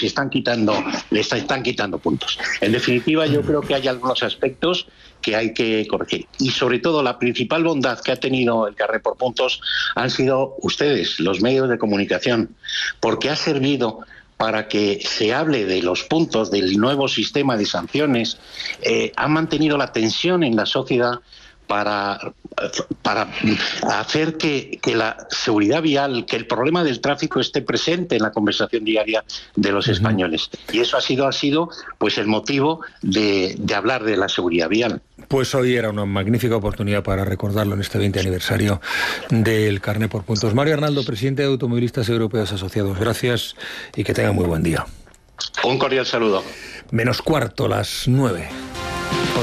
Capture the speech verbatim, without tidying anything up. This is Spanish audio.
están quitando, le está- están quitando puntos. En definitiva, yo creo que hay algunos aspectos que hay que corregir. Y sobre todo, la principal bondad que ha tenido el carnet por puntos han sido ustedes, los medios de comunicación, porque ha servido para que se hable de los puntos del nuevo sistema de sanciones, eh, ha mantenido la tensión en la sociedad para, para hacer que, que la seguridad vial, que el problema del tráfico esté presente en la conversación diaria de los uh-huh. españoles. Y eso ha sido, ha sido pues el motivo de, de hablar de la seguridad vial. Pues hoy era una magnífica oportunidad para recordarlo en este veinte aniversario del carnet por puntos. Mario Arnaldo, presidente de Automovilistas Europeos Asociados, gracias y que tenga muy buen día. Un cordial saludo. Menos cuarto, las nueve.